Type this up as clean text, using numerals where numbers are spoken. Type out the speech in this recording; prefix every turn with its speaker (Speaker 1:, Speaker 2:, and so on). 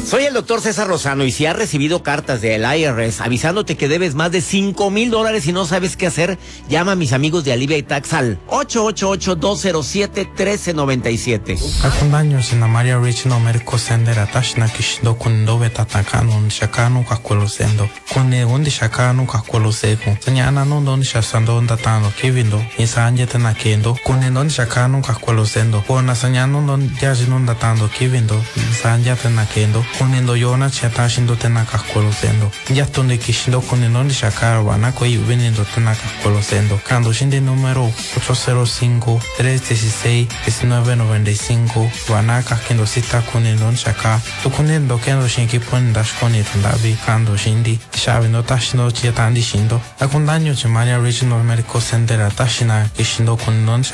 Speaker 1: Soy el doctor César Lozano y si has recibido cartas del IRS avisándote que debes más de $5,000 y no sabes qué hacer, llama a mis amigos de Alivia y Tax al 888-207-1397.
Speaker 2: Akun años en la Maria Rich no merco sender atashna kishdo kundo betatakanon shakano kakolosendo. Kone undi shakano kakolosego. Señana no don shasando datano kivindo. Insanje tenakendo. Kone don shakano kakolosendo. Kona señano don yajinon datando kivindo. Insanje tenakendo. Kunindo yona chatashindo tenaka kolosendo. Yatonde kishindo kunindo shakara wanako yubinindo tenaka kolosendo. Kando shinde número 805-316-1995. Wanaka kendo sita kunindo shaka. Tu kunindo kendo shinki pundash kunindo davi kando shindi. Shavindo tashindo chiatandi shindo. Akundanyo chimaria original medical center atashina kishindo kunindo